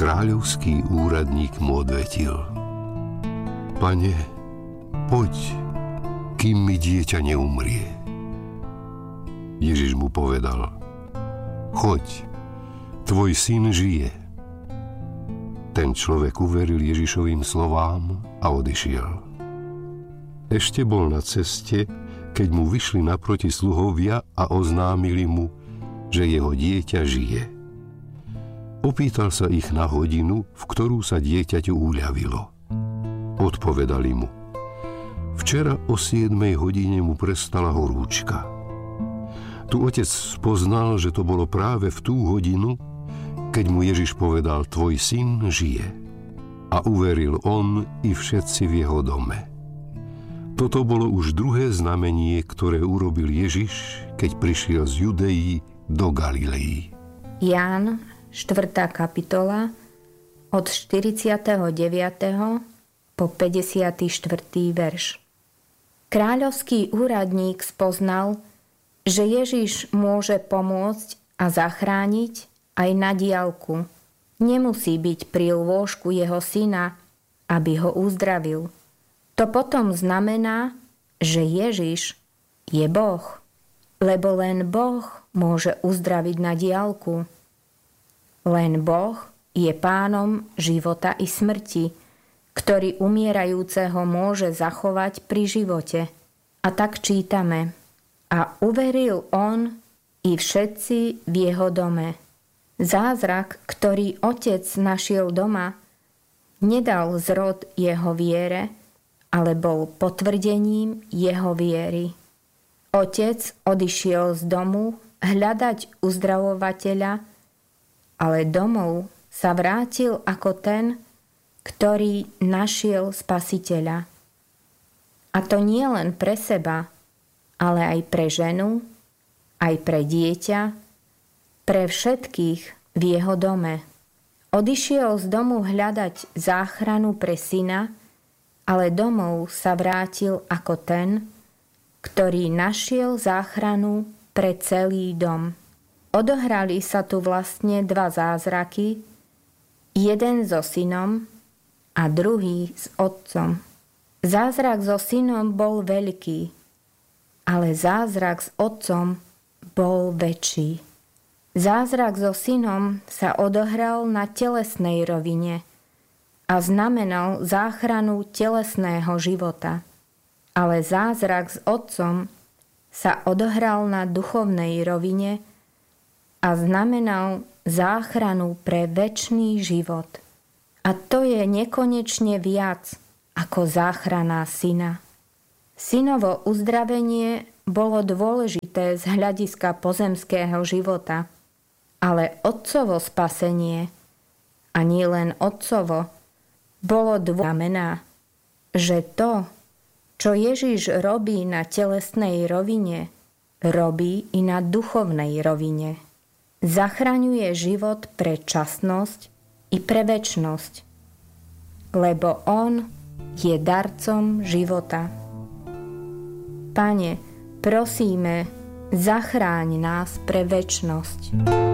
Kráľovský úradník mu odvetil: Pane, poď, kým mi dieťa neumrie. Ježiš mu povedal: Choď, tvoj syn žije. Ten človek uveril Ježišovým slovám a odišiel. Ešte bol na ceste, keď mu vyšli naproti sluhovia a oznámili mu, že jeho dieťa žije. Opýtal sa ich na hodinu, v ktorú sa dieťaťu uľavilo. Odpovedali mu: Včera o 7 hodine mu prestala horúčka. Tu otec spoznal, že to bolo práve v tú hodinu, keď mu Ježiš povedal: Tvoj syn žije. A uveril on i všetci v jeho dome. Toto bolo už druhé znamenie, ktoré urobil Ježiš, keď prišiel z Judei do Galilei. Ján, 4. kapitola, od 49. po 54. verš. Kráľovský úradník spoznal, že Ježiš môže pomôcť a zachrániť aj na diaľku. Nemusí byť pri lôžku jeho syna, aby ho uzdravil. To potom znamená, že Ježiš je Boh, lebo len Boh môže uzdraviť na diaľku. Len Boh je pánom života i smrti, ktorý umierajúceho môže zachovať pri živote. A tak čítame: A uveril on i všetci v jeho dome. Zázrak, ktorý otec našiel doma, nedal zrod jeho viere, ale bol potvrdením jeho viery. Otec odišiel z domu hľadať uzdravovateľa, ale domov sa vrátil ako ten, ktorý našiel Spasiteľa. A to nie len pre seba, ale aj pre ženu, aj pre dieťa, pre všetkých v jeho dome. Odišiel z domu hľadať záchranu pre syna, ale domov sa vrátil ako ten, ktorý našiel záchranu pre celý dom. Odohrali sa tu vlastne dva zázraky, jeden so synom a druhý s otcom. Zázrak so synom bol veľký, ale zázrak s otcom bol väčší. Zázrak so synom sa odohral na telesnej rovine a znamenal záchranu telesného života. Ale zázrak s otcom sa odohral na duchovnej rovine a znamenal záchranu pre večný život. A to je nekonečne viac ako záchrana syna. Synovo uzdravenie bolo dôležité z hľadiska pozemského života, ale otcovo spasenie, a nie len otcovo, bolo znamená, že to, čo Ježiš robí na telesnej rovine, robí i na duchovnej rovine. Zachraňuje život pre časnosť i pre večnosť, lebo on je darcom života. Pane, prosíme, zachráň nás pre večnosť.